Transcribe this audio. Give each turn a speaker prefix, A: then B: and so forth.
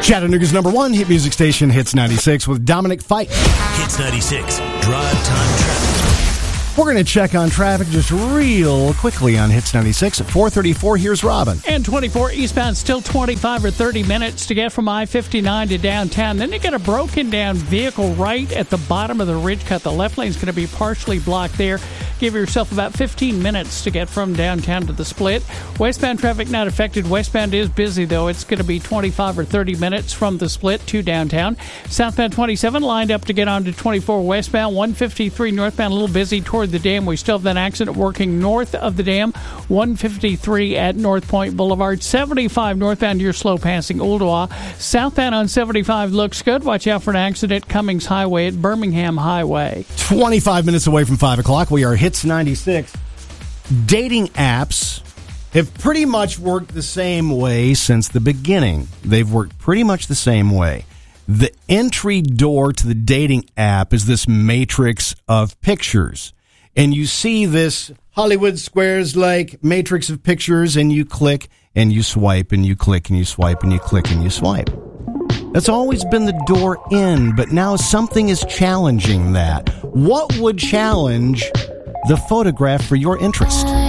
A: Chattanooga's number one hit music station, Hits 96, with Dominic Fike.
B: Hits 96, drive time traffic.
A: We're going to check on traffic just real quickly on Hits 96 at 4:34. Here's Robin.
C: And 24 eastbound, still 25 or 30 minutes to get from I-59 to downtown. Then you get a broken down vehicle right at the bottom of the ridge cut. The left lane's going to be partially blocked there. Give yourself about 15 minutes to get from downtown to the split. Westbound traffic not affected. Westbound is busy, though. It's going to be 25 or 30 minutes from the split to downtown. Southbound 27 lined up to get on to 24 westbound. 153 northbound, a little busy toward the dam. We still have that accident working north of the dam. 153 at North Point Boulevard. 75 northbound, you're slow passing Ooltewah. Southbound on 75 looks good. Watch out for an accident. Cummings Highway at Birmingham Highway.
A: 25 minutes away from 5 o'clock. We are Hits 96. Dating apps have pretty much worked the same way since the beginning. They've worked pretty much the same way. The entry door to the dating app is this matrix of pictures. And you see this Hollywood Squares-like matrix of pictures, and you click, and you swipe, and you click, and you swipe, and you click, and you swipe. That's always been the door in, but now something is challenging that. What would challenge the photograph for your interest?